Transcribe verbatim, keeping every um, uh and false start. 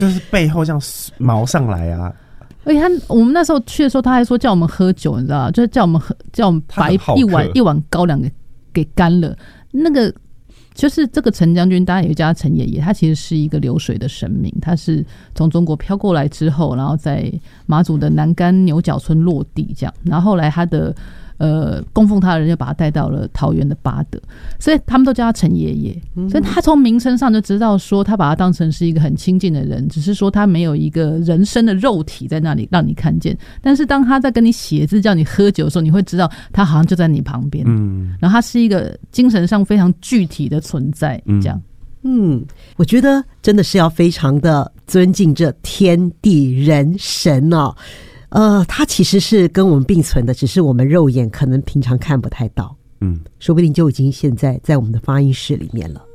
就是背后这样毛上来啊。 而且他我们那时候去的时候，他还说叫我们喝酒，你知道吗？就是叫我们喝，叫我们把一碗一碗高粱给给干了。那个就是这个陈将军，大家也叫他陈爷爷，他其实是一个流水的神明，他是从中国飘过来之后，然后在马祖的南竿牛角村落地这样，然后后来他的。呃，供奉他的人就把他带到了桃园的八德，所以他们都叫他陈爷爷。所以他从名称上就知道说，他把他当成是一个很亲近的人，只是说他没有一个人身的肉体在那里让你看见。但是当他在跟你写字叫你喝酒的时候，你会知道他好像就在你旁边。嗯，然后他是一个精神上非常具体的存在，这样。 嗯，我觉得真的是要非常的尊敬这天地人神哦。呃，它其实是跟我们并存的，只是我们肉眼可能平常看不太到，嗯，说不定就已经现在在我们的发音室里面了。